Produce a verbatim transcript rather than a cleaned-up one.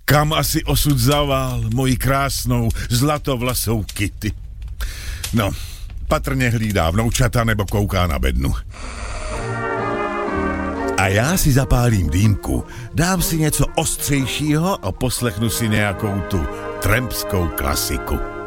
Kam asi osud zavál moji krásnou zlatovlasou Kitty? No, patrně hlídá vnoučata nebo kouká na bednu. A já si zapálím dýmku, dám si něco ostřejšího a poslechnu si nějakou tu trampskou klasiku.